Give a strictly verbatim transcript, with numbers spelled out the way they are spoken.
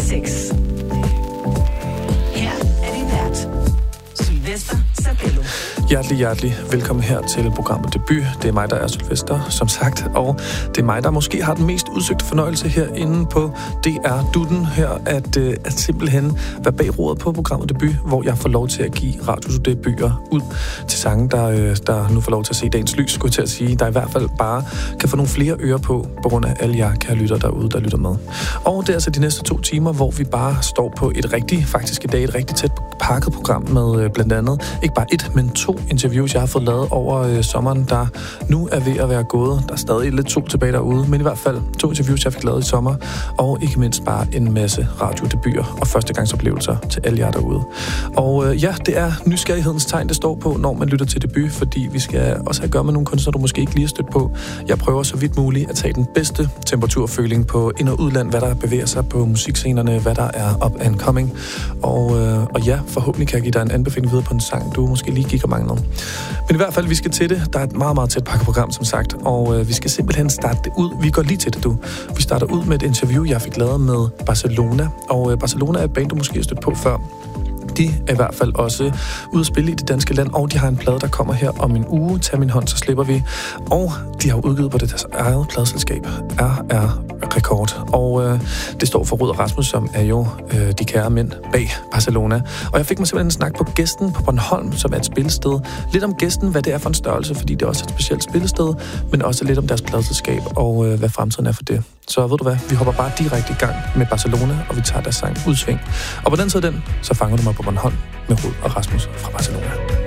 seks. Her er din vært, Sylvester Sabello. Hjertelig, hjertelig velkommen her til programmet Debut. Det er mig, der er Sylvester, som sagt, og det er mig, der måske har den mest udsøgte fornøjelse herinde på D R Dutten her, at, uh, at simpelthen være bag roret på programmet Debut, hvor jeg får lov til at give radiodebuter ud til sange, der, uh, der nu får lov til at se dagens lys, skulle jeg til at sige, der i hvert fald bare kan få nogle flere ører på, på grund af alle jer kære lytter derude, der lytter med. Og det er altså de næste to timer, hvor vi bare står på et rigtig, faktisk i dag, et rigtig tæt pakket program med uh, blandt andet, ikke bare et, men to interviews, jeg har fået lavet over øh, sommeren, der nu er ved at være gået. Der er stadig lidt to tilbage derude, men i hvert fald to interviews, jeg fik lavet i sommer, og ikke mindst bare en masse radiodebuter og førstegangsoplevelser til alle jer derude. Og øh, ja, det er nysgerrighedens tegn, det står på, når man lytter til debut, fordi vi skal også have at gøre med nogle kunstnere, du måske ikke lige har stødt på. Jeg prøver så vidt muligt at tage den bedste temperaturføling på ind- og udland, hvad der bevæger sig på musikscenerne, hvad der er up and coming. Og, øh, og ja, forhåbentlig kan jeg give dig en anbefaling videre på en sang, du måske lige gik og manglede. Men i hvert fald, vi skal til det. Der er et meget, meget tæt pakkeprogram, som sagt, og øh, vi skal simpelthen starte det ud. Vi går lige til det, du. Vi starter ud med et interview, jeg fik lavet med Barcelona, og øh, Barcelona er et band, du måske har stødt på før. De er i hvert fald også ude at spille i det danske land, og de har en plade, der kommer her om en uge. Tag min hånd, så slipper vi. Og de har udgivet på det deres eget pladeselskab, R R Record. Og øh, det står for Rud og Rasmus, som er jo øh, de kære mænd bag Barcelona. Og jeg fik mig simpelthen en snak på Gæsten på Bornholm, som er et spillested. Lidt om Gæsten, hvad det er for en størrelse, fordi det er også et specielt spillested, men også lidt om deres pladeselskab, og øh, hvad fremtiden er for det. Så ved du hvad, vi hopper bare direkte i gang med Barcelona, og vi tager deres sang Udsving. Og på den side den, så fanger du mig på Bornholm med Rud og Rasmus fra Barcelona.